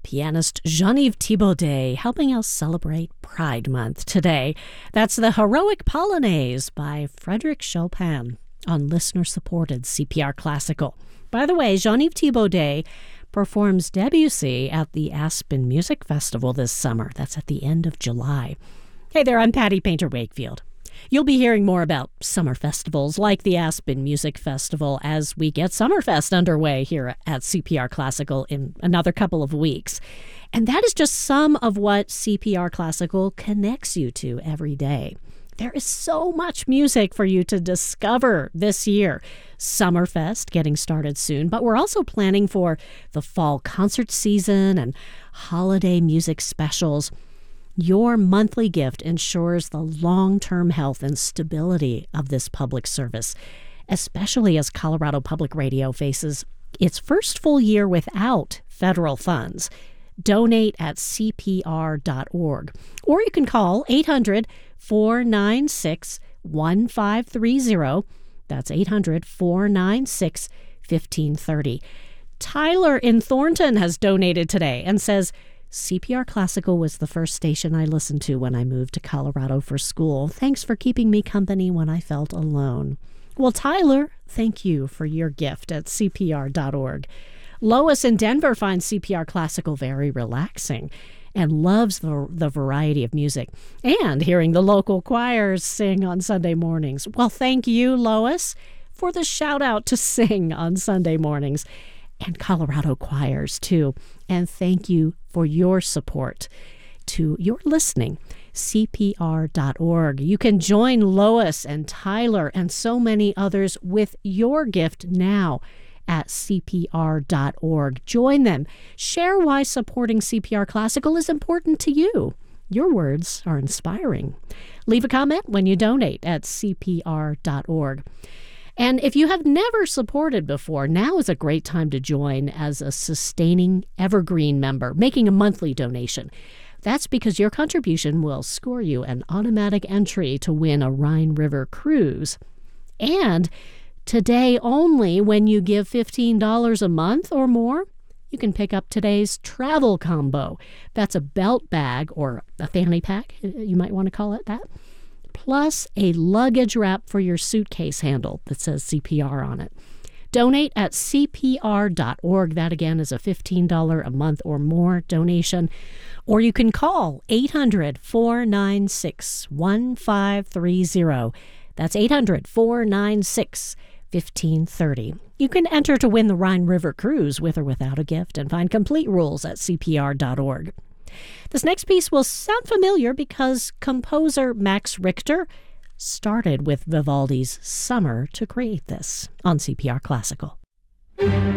pianist Jean-Yves Thibaudet helping us celebrate Pride Month today. That's the Heroic Polonaise by Frédéric Chopin on listener-supported CPR Classical. By the way, Jean-Yves Thibaudet performs Debussy at the Aspen Music Festival this summer. That's at the end of July. Hey there, I'm Patty Painter-Wakefield. You'll be hearing more about summer festivals like the Aspen Music Festival as we get Summerfest underway here at CPR Classical in another couple of weeks. And that is just some of what CPR Classical connects you to every day. There is so much music for you to discover this year. Summerfest getting started soon, but we're also planning for the fall concert season and holiday music specials. Your monthly gift ensures the long-term health and stability of this public service, especially as Colorado Public Radio faces its first full year without federal funds. Donate at CPR.org, or you can call 800-496-1530. That's 800-496-1530. Tyler in Thornton has donated today and says, CPR Classical was the first station I listened to when I moved to Colorado for school. Thanks for keeping me company when I felt alone. Well, Tyler, thank you for your gift at CPR.org. Lois in Denver finds CPR Classical very relaxing and loves the variety of music and hearing the local choirs sing on Sunday mornings. Well, thank you, Lois, for the shout out to sing on Sunday mornings. And Colorado choirs, too. And thank you for your support to your listening. CPR.org. You can join Lois and Tyler and so many others with your gift now at CPR.org. Join them. Share why supporting CPR Classical is important to you. Your words are inspiring. Leave a comment when you donate at CPR.org. And if you have never supported before, now is a great time to join as a sustaining evergreen member, making a monthly donation. That's because your contribution will score you an automatic entry to win a Rhine River cruise. And today only, when you give $15 a month or more, you can pick up today's travel combo. That's a belt bag or a fanny pack, you might want to call it that, plus a luggage wrap for your suitcase handle that says CPR on it. Donate at CPR.org. That, again, is a $15 a month or more donation. Or you can call 800-496-1530. That's 800-496-1530. You can enter to win the Rhine River Cruise with or without a gift and find complete rules at CPR.org. This next piece will sound familiar because composer Max Richter started with Vivaldi's Summer to create this on CPR Classical.